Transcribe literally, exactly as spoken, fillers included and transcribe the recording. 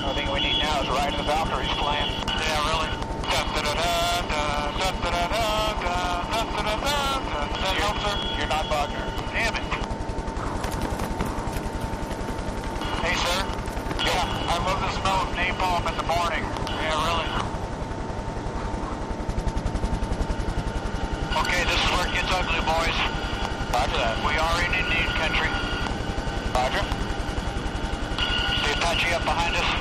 Only thing we need now is riding the Valkyries playing. Yeah, really. Is that help, sir? You're not Wagner. Damn it. Hey, sir. Yeah, I love the smell of napalm in the morning. Yeah, really. Okay, this is where it gets ugly, boys. Roger that. We are in Indian country. Roger. The Apache up behind us.